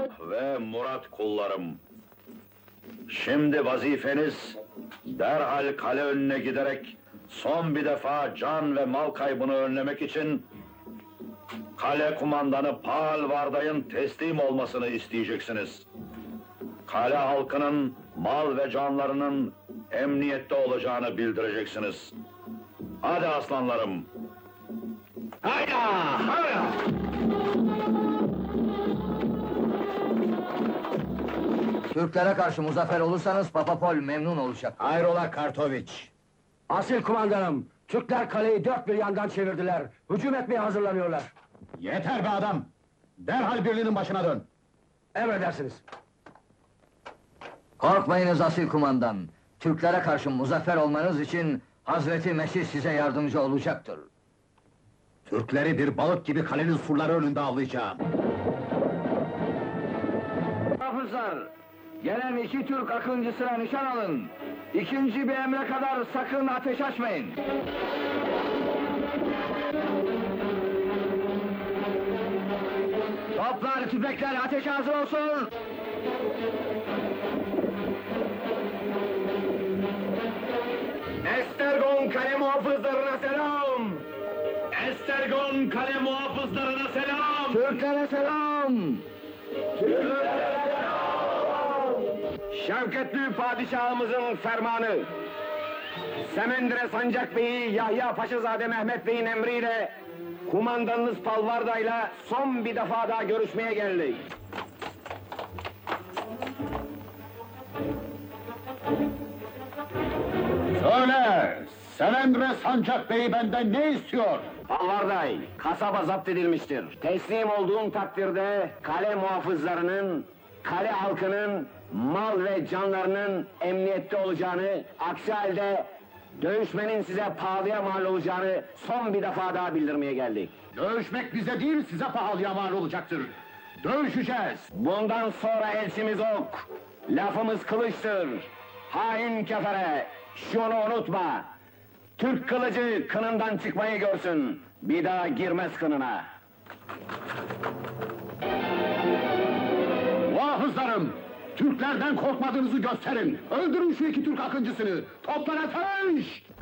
ve Murat kullarım. Şimdi vazifeniz, derhal kale önüne giderek son bir defa can ve mal kaybını önlemek için kale kumandanı Pal Varday'ın teslim olmasını isteyeceksiniz. Kale halkının mal ve canlarının emniyette olacağını bildireceksiniz. Hadi aslanlarım! Hayda! Hayda! Türklere karşı muzaffer olursanız Papapol memnun olacak. Hayrola Kartoviç? Asil kumandanım, Türkler kaleyi dört bir yandan çevirdiler. Hücum etmeye hazırlanıyorlar. Yeter be adam! Derhal birliğinin başına dön! Emredersiniz. Korkmayınız asil kumandan. Türklere karşı muzaffer olmanız için Hazreti Mesih size yardımcı olacaktır. Türkleri bir balık gibi kalenin surları önünde avlayacağım. Hafızlar, gelen iki Türk akıncısına nişan alın. İkinci bir emre kadar sakın ateş açmayın. Toplar, tüfekler ateşe hazır olsun. Estergon kale muhafızlarına selam. Estergon kale muhafızlarına selam! Türklere selam. Şevketli padişahımızın fermanı. Semendire Sancak Bey'i Yahya Paşazade Mehmet Bey'in emriyle kumandanınız Palvarda'yla son bir defa daha görüşmeye geldik. Söyle! Selendre Sancak Bey benden ne istiyor? Palvarday, kasaba zapt edilmiştir. Teslim olduğun takdirde kale muhafızlarının, kale halkının mal ve canlarının emniyette olacağını, aksi halde dövüşmenin size pahalıya mal olacağını son bir defa daha bildirmeye geldik. Dövüşmek bize değil, size pahalıya mal olacaktır. Dövüşeceğiz! Bundan sonra elçimiz ok, lafımız kılıçtır. Hain kefere, şunu unutma. Türk kılıcı kınından çıkmayı görsün. Bir daha girmez kınına. Muhafızlarım! Türklerden korkmadığınızı gösterin! Öldürün şu iki Türk akıncısını! Toplar ateş!